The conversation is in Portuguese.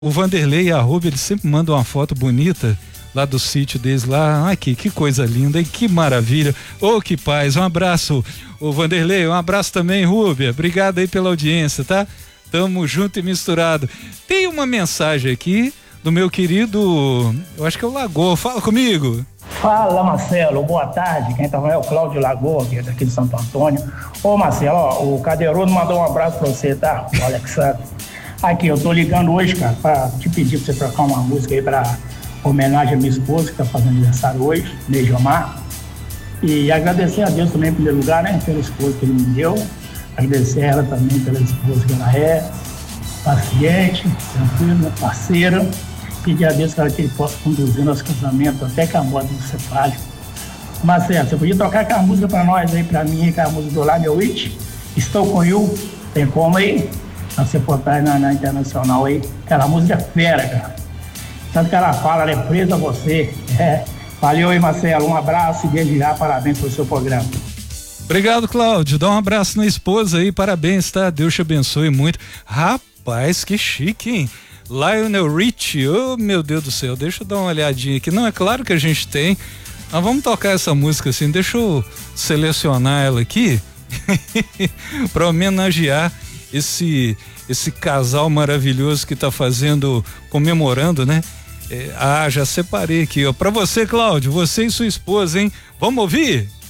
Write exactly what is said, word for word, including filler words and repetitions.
O Vanderlei e a Ruby, eles sempre mandam uma foto bonita lá do sítio deles lá. Aqui, que coisa linda, hein? Que maravilha. Ô, oh, que paz. Um abraço, o Vanderlei. Um abraço também, Rúbia. Obrigado aí pela audiência, tá? Tamo junto e misturado. Tem uma mensagem aqui do meu querido, eu acho que é o Lagoa. Fala comigo. Fala, Marcelo, boa tarde. Quem tá falando é o Cláudio Lagoa, que é daqui de Santo Antônio. Ô, Marcelo, ó, o Cadeirudo mandou um abraço pra você, tá? O Alexandre. Aqui, eu tô ligando hoje, cara, pra te pedir pra você trocar uma música aí pra homenagem à minha esposa, que tá fazendo aniversário hoje, Neijomar. E agradecer a Deus também, em primeiro lugar, né, pela esposa que ele me deu. Agradecer a ela também pela esposa que ela é, paciente, tranquila, parceira. Pedir a Deus que ela que ele possa conduzir nosso casamento até que a morte nos separe. Marcelo, você podia tocar aquela música pra nós aí, pra mim, aquela música do Lime Witch? Estou com you, tem como aí? Pra você botar aí na, na internacional aí. Aquela música é fera, cara. Tanto que ela fala, ela é presa a você. É. Valeu aí, Marcelo. Um abraço e desde já, parabéns pelo seu programa. Obrigado, Cláudio. Dá um abraço na esposa aí, parabéns, tá? Deus te abençoe muito. Rapaz, que chique, hein? Lionel Richie, oh meu Deus do céu, deixa eu dar uma olhadinha aqui. Não, é claro que a gente tem. Nós vamos tocar essa música assim, deixa eu selecionar ela aqui para homenagear esse esse casal maravilhoso que tá fazendo, comemorando, né? É, ah, já separei aqui, ó, para você, Cláudio, você e sua esposa, hein? Vamos ouvir?